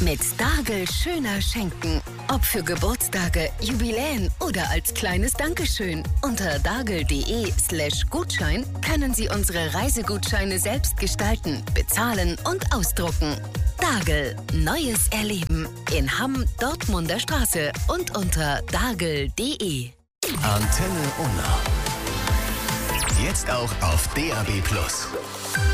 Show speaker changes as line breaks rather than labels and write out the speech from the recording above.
Mit Dargel schöner schenken. Ob für Geburtstage, Jubiläen oder als kleines Dankeschön. Unter dargel.de/Gutschein können Sie unsere Reisegutscheine selbst gestalten, bezahlen und ausdrucken. Dargel, neues Erleben. In Hamm, Dortmunder Straße und unter dargel.de.
Antenne Unna. Jetzt auch auf DAB+.